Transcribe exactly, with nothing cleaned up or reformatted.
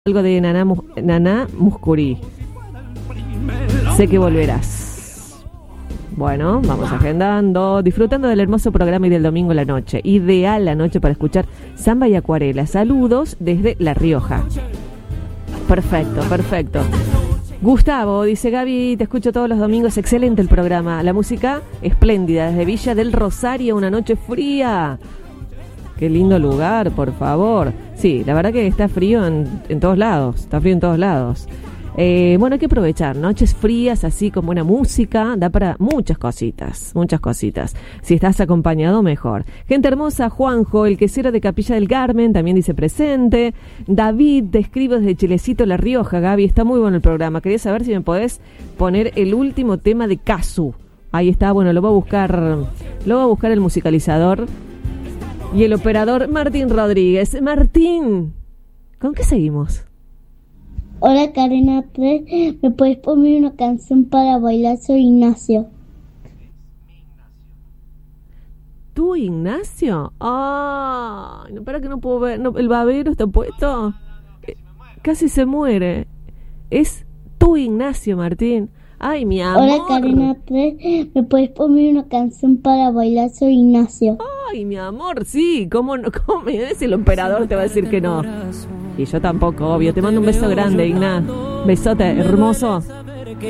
Algo de Naná, Mus- Naná Muscuri. Sé que volverás. Bueno, vamos agendando, disfrutando del hermoso programa y del domingo en la noche. Ideal la noche para escuchar samba y acuarela. Saludos desde La Rioja. Perfecto, perfecto. Gustavo dice: Gaby, te escucho todos los domingos, excelente el programa. La música espléndida, desde Villa del Rosario, una noche fría. Qué lindo lugar, por favor. Sí, la verdad que está frío en, en todos lados, está frío en todos lados. Eh, bueno, hay que aprovechar, noches frías, así con buena música, da para muchas cositas, muchas cositas. Si estás acompañado, mejor. Gente hermosa, Juanjo, el quesero de Capilla del Carmen, también dice presente. David, te escribo desde Chilecito, La Rioja. Gaby, está muy bueno el programa. Quería saber si me podés poner el último tema de Casu. Ahí está, bueno, lo voy a buscar, lo voy a buscar el musicalizador y el operador Martín Rodríguez. Martín, ¿con qué seguimos? Hola Karina tres, ¿me puedes poner una canción para bailar? Soy Ignacio. ¿Tú, Ignacio? Ah, no, para que no puedo ver. No, el babero está puesto. Eh, casi se muere. Es tú, Ignacio, Martín. Ay, mi amor. Hola Karina tres, ¿me puedes poner una canción para bailar? Soy Ignacio. Ay, mi amor, sí. ¿Cómo no? ¿Cómo me ves? El operador te va a decir que no. Y yo tampoco, obvio. Te mando un beso grande, Ignacio. Besote, hermoso.